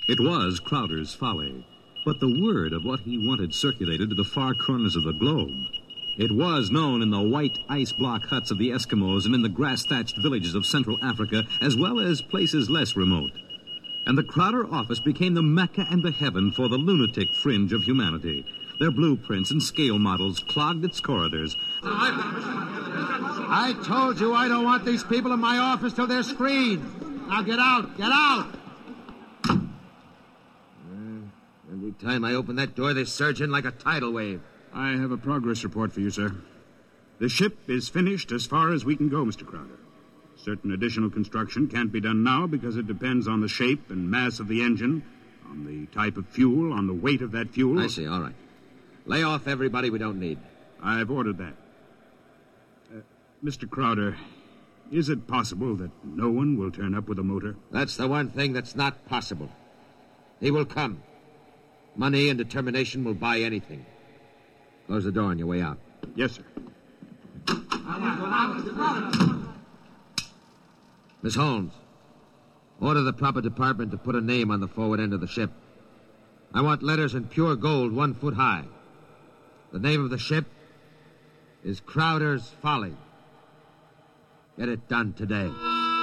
It was Crowder's Folly, but the word of what he wanted circulated to the far corners of the globe. It was known in the white ice block huts of the Eskimos and in the grass-thatched villages of Central Africa, as well as places less remote. And the Crowder office became the Mecca and the heaven for the lunatic fringe of humanity. Their blueprints and scale models clogged its corridors. I told you I don't want these people in my office till they're screened. Now get out, get out! Every time I open that door, they surge in like a tidal wave. I have a progress report for you, sir. The ship is finished as far as we can go, Mr. Crowder. Certain additional construction can't be done now because it depends on the shape and mass of the engine, on the type of fuel, on the weight of that fuel. I see, all right. Lay off everybody we don't need. I've ordered that. Mr. Crowder, is it possible that no one will turn up with a motor? That's the one thing that's not possible. He will come. Money and determination will buy anything. Close the door on your way out. Yes, sir. Miss Holmes, order the proper department to put a name on the forward end of the ship. I want letters in pure gold 1 foot high. The name of the ship is Crowder's Folly. Get it done today.